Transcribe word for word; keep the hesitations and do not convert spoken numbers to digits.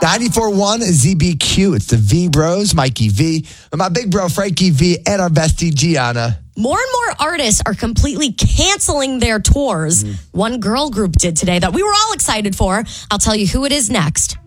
ninety-four point one Z B Q. It's the V Bros, Mikey V, and my big bro, Frankie V, and our bestie, Gianna. More and more artists are completely canceling their tours. Mm. One girl group did today that we were all excited for. I'll tell you who it is next.